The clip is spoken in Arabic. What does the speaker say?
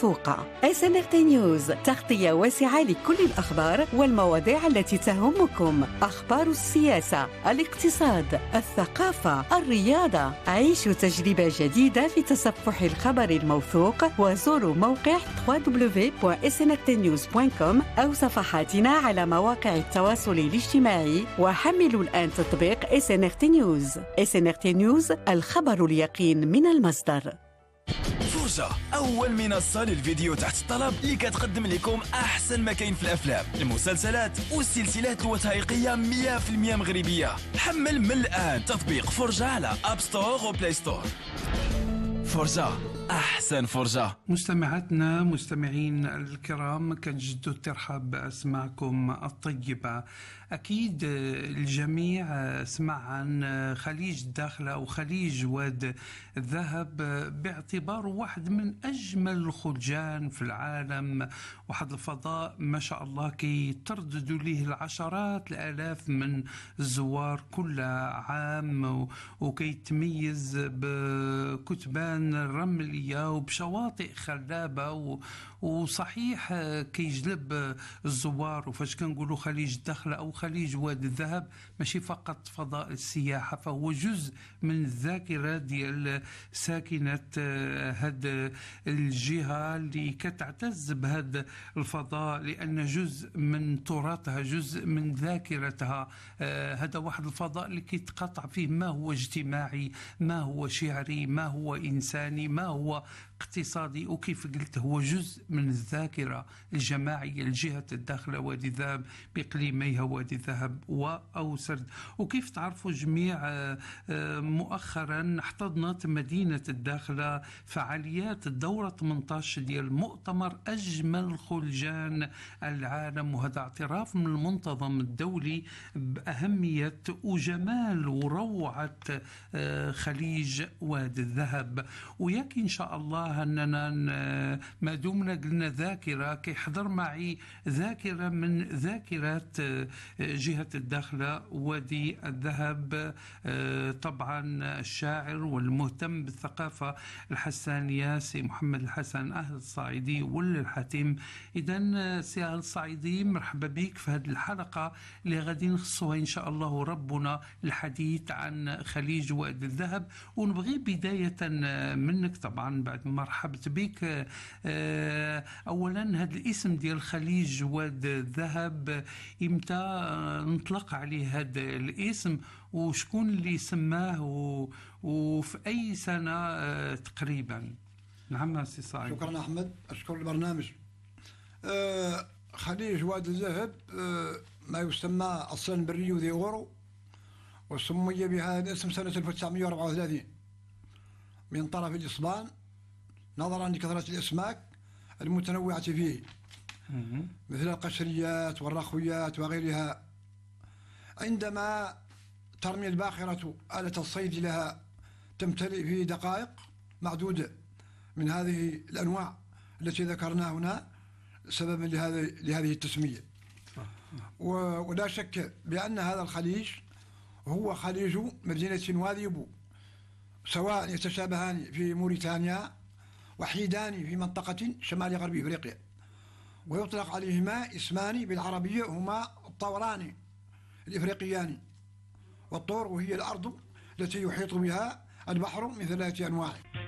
موثوقة. SNRT نيوز، تغطية واسعة لكل الأخبار والمواضيع التي تهمكم. أخبار السياسة، الاقتصاد، الثقافة، الرياضة. عيشوا تجربة جديدة في تصفح الخبر الموثوق وزوروا موقع www.snrtnews.com أو صفحاتنا على مواقع التواصل الاجتماعي، وحملوا الآن تطبيق SNRT نيوز. SNRT نيوز، الخبر اليقين من المصدر. فرجة، أول منصة للفيديو تحت الطلب اللي كتقدم لكم أحسن ما كاين في الأفلام، المسلسلات والسلسلات الوثائقية 100% مغربية. حمل من الآن تطبيق فرجة على أب ستور وبلاي ستور. فرجة، أحسن فرجة. مستمعاتنا مستمعين الكرام، كنجدوا الترحاب بأسماعكم الطيبة. أكيد الجميع سمع عن خليج الداخلة وخليج واد الذهب باعتباره واحد من أجمل الخلجان في العالم، واحد الفضاء ما شاء الله كي ترددوا ليه العشرات الآلاف من الزوار كل عام، وكي تميز بكتبان رملية وبشواطئ خلابة، وصحيح كيجلب الزوار. وفاش كنقولوا خليج الداخلة أو خليج واد الذهب ماشي فقط فضاء السياحة، فهو جزء من الذاكرة ديال ساكنة هاد الجهة اللي كتعتز بهذا الفضاء، لأن جزء من تراثها، جزء من ذاكرتها. هذا واحد الفضاء اللي كيتقاطع فيه ما هو اجتماعي، ما هو شعري، ما هو إنساني، ما هو اقتصادي، وكيف قلت هو جزء من الذاكرة الجماعية لجهة الداخلة وادي الذهب بإقليميها وادي الذهب أو سرد. وكيف تعرفوا جميع مؤخرا احتضنت مدينة الداخلة فعاليات الدورة 18 ديال مؤتمر أجمل خلجان العالم، وهذا اعتراف من المنتظم الدولي بأهمية وجمال وروعة خليج وادي الذهب. وياك إن شاء الله أننا ما دمنا قلنا ذاكرة، كيحضر معي ذاكرة من ذاكرات جهة الداخلة وادي الذهب، طبعا الشاعر والمهتم بالثقافة الحسانية سي محمد الحسن أهل الصعيدي ولا الحاتم. إذن سي أهل الصعيدي، مرحبا بك في هذه الحلقة اللي غادي نخصوها إن شاء الله ربنا الحديث عن خليج وادي الذهب. ونبغي بداية منك طبعا بعد ما رحبت بك، أولا هذا الاسم ديال خليج واد الذهب إمتى نطلق عليه هذا الاسم، وشكون اللي سماه، وفي أي سنة تقريبا؟ نعم سي صاعد. شكرا أحمد، أشكر البرنامج. خليج واد الذهب ما يسمى أصلا بريو ذي غورو، وسمي بهذا الاسم سنة 1934 من طرف الإسبان، نظرا لكثرة الأسماك المتنوعة فيه مثل القشريات والرخويات وغيرها. عندما ترمي الباخرة آلة الصيد لها تمتلئ في دقائق معدودة من هذه الأنواع التي ذكرناها هنا سببا لهذه التسمية. ولا شك بأن هذا الخليج هو خليج مدينة واذيبو، سواء يتشابهان في موريتانيا وحيدان في منطقة شمال غرب إفريقيا، ويطلق عليهما اسمان بالعربية هما الطوران الإفريقيان. والطور وهي الأرض التي يحيط بها البحر من 3 أنواع.